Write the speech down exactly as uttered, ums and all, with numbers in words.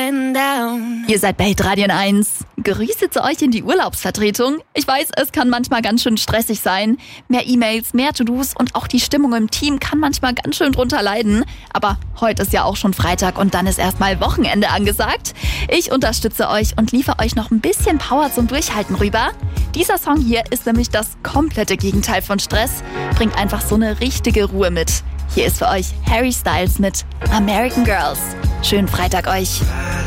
going down. Ihr seid bei Hitradio eins. Grüße zu euch in die Urlaubsvertretung. Ich weiß, es kann manchmal ganz schön stressig sein. Mehr E-Mails, mehr To-Dos und auch die Stimmung im Team kann manchmal ganz schön drunter leiden. Aber heute ist ja auch schon Freitag und dann ist erstmal Wochenende angesagt. Ich unterstütze euch und liefere euch noch ein bisschen Power zum Durchhalten rüber. Dieser Song hier ist nämlich das komplette Gegenteil von Stress. Bringt einfach so eine richtige Ruhe mit. Hier ist für euch Harry Styles mit American Girls. Schönen Freitag euch.